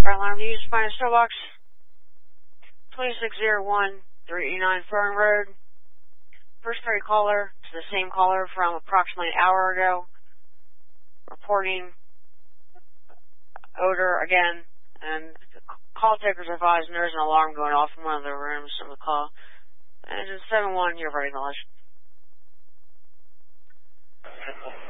Alarm News, Finest Mailbox, 2601 389 Fern Road. First party caller is the same caller from approximately an hour ago, reporting odor again, and the call takers advised there's an alarm going off in one of the rooms on the call. And it's 7-1, you're very acknowledged.